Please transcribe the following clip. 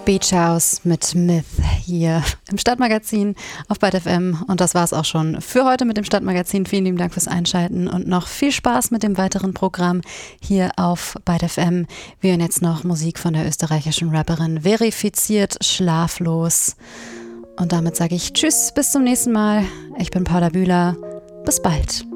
Beach House mit Myth hier im Stadtmagazin auf Byte FM. Und das war es auch schon für heute mit dem Stadtmagazin. Vielen lieben Dank fürs Einschalten und noch viel Spaß mit dem weiteren Programm hier auf Byte FM. Wir hören jetzt noch Musik von der österreichischen Rapperin Verifiziert Schlaflos. Und damit sage ich Tschüss, bis zum nächsten Mal. Ich bin Paula Bühler. Bis bald.